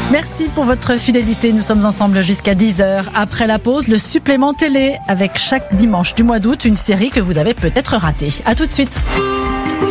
Merci pour votre fidélité. Nous sommes ensemble jusqu'à 10h. Après la pause, le supplément télé avec chaque dimanche du mois d'août, une série que vous avez peut-être ratée. À tout de suite.